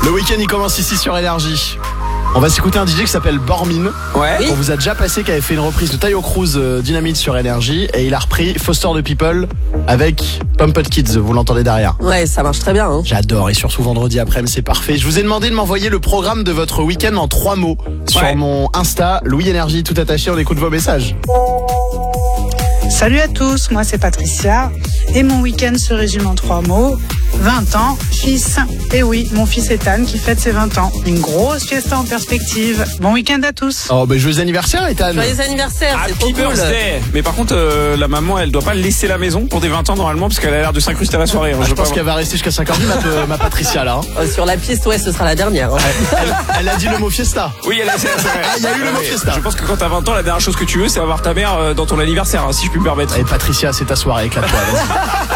Le week-end il commence ici sur Énergie. On va s'écouter un DJ qui s'appelle Bormin. Ouais. On vous a déjà passé, qui avait fait une reprise de Tayo Cruz Dynamite sur Énergie. Et il a repris Foster the People avec Pumped Kids. Vous l'entendez derrière. Ouais, ça marche très bien. Hein. J'adore, et surtout vendredi après-midi, c'est parfait. Je vous ai demandé de m'envoyer le programme de votre week-end en 3 mots sur mon Insta, Louis Énergie, tout attaché. On écoute vos messages. Salut à tous, moi c'est Patricia et mon week-end se résume en 3 mots. 20 ans, fils. Et oui, mon fils Ethan qui fête ses 20 ans. Une grosse fiesta en perspective. Bon week-end à tous. Oh, joyeux anniversaire, Ethan. Joyeux anniversaire, c'est trop Happy cool. birthday. Mais par contre, la maman, elle doit pas laisser la maison pour des 20 ans normalement, parce qu'elle a l'air de s'incruster à la soirée. Je pense qu'elle va rester jusqu'à 5h ma Patricia là. Sur la piste, ouais, ce sera la dernière. Hein. Elle a dit le mot fiesta. Oui, elle a c'est vrai. Ah, il y a eu le mot fiesta. Je pense que quand t'as 20 ans, la dernière chose que tu veux, c'est avoir ta mère dans ton anniversaire, hein, si je puis me permettre. Et Patricia, c'est ta soirée, éclate-toi.